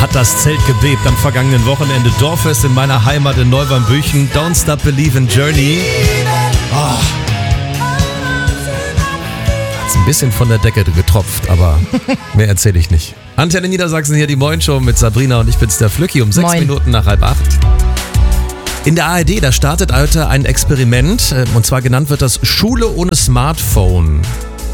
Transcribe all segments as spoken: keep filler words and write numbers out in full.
Hat das Zelt gebebt am vergangenen Wochenende. Dorffest in meiner Heimat in Neuwarmbüchen. Don't Stop Believin' Journey. Oh. Hat's ein bisschen von der Decke getropft, aber mehr erzähle ich nicht. Antenne Niedersachsen, hier die Moin-Show mit Sabrina und ich bin's der Flücki um sechs Moin. Minuten nach halb acht. In der A R D, da startet heute ein Experiment, und zwar genannt wird das Schule ohne Smartphone.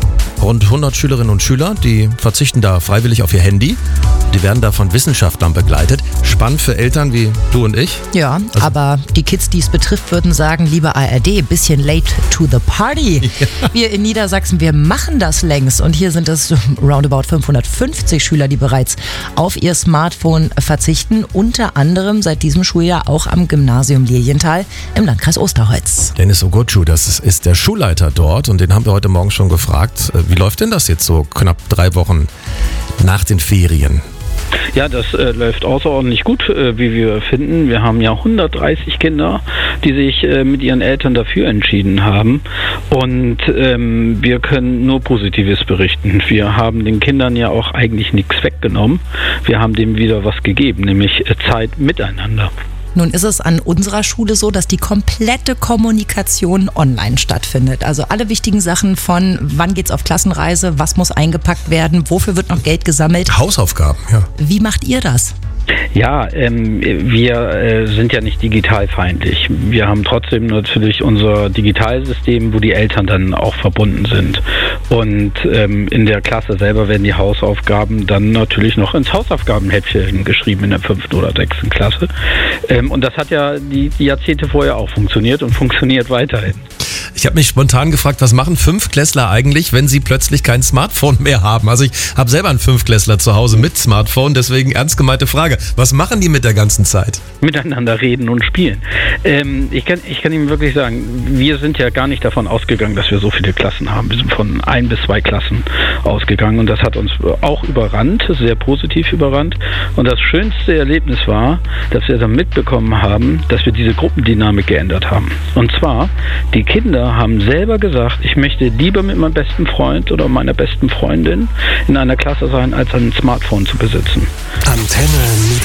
Rund hundert Schülerinnen und Schüler, die verzichten da freiwillig auf ihr Handy. Die werden da von Wissenschaftlern begleitet. Spannend für Eltern wie du und ich. Ja, Also- aber die Kids, die es betrifft, würden sagen, liebe A R D, bisschen late to the party. Ja. Wir in Niedersachsen, wir machen das längst. Und hier sind es roundabout fünfhundertfünfzig Schüler, die bereits auf ihr Smartphone verzichten. Unter anderem seit diesem Schuljahr auch am Gymnasium Lilienthal im Landkreis Osterholz. Dennis Ogochu, das ist, ist der Schulleiter dort, und den haben wir heute Morgen schon gefragt. Wie läuft denn das jetzt so knapp drei Wochen nach den Ferien? Ja, das äh, läuft außerordentlich gut, äh, wie wir finden. Wir haben ja hundertdreißig Kinder, die sich äh, mit ihren Eltern dafür entschieden haben. Und ähm, wir können nur Positives berichten. Wir haben den Kindern ja auch eigentlich nichts weggenommen. Wir haben denen wieder was gegeben, nämlich äh, Zeit miteinander. Nun ist es an unserer Schule so, dass die komplette Kommunikation online stattfindet. Also alle wichtigen Sachen von wann geht's auf Klassenreise, was muss eingepackt werden, wofür wird noch Geld gesammelt. Hausaufgaben, ja. Wie macht ihr das? Ja, ähm, wir äh, sind ja nicht digitalfeindlich. Wir haben trotzdem natürlich unser Digitalsystem, wo die Eltern dann auch verbunden sind. Und ähm, in der Klasse selber werden die Hausaufgaben dann natürlich noch ins Hausaufgabenhäppchen geschrieben in der fünften oder sechsten Klasse. Ähm, und das hat ja die, die Jahrzehnte vorher auch funktioniert und funktioniert weiterhin. Ich habe mich spontan gefragt, was machen Fünftklässler eigentlich, wenn sie plötzlich kein Smartphone mehr haben? Also ich habe selber einen Fünftklässler zu Hause mit Smartphone, deswegen ernst gemeinte Frage. Was machen die mit der ganzen Zeit? Miteinander reden und spielen. Ähm, ich kann, ich kann Ihnen wirklich sagen, wir sind ja gar nicht davon ausgegangen, dass wir so viele Klassen haben. Wir sind von ein bis zwei Klassen ausgegangen, und das hat uns auch überrannt, sehr positiv überrannt. Und das schönste Erlebnis war, dass wir dann mitbekommen haben, dass wir diese Gruppendynamik geändert haben. Und zwar, die Kinder haben selber gesagt, ich möchte lieber mit meinem besten Freund oder meiner besten Freundin in einer Klasse sein, als ein Smartphone zu besitzen. Antenne Niedersachsen.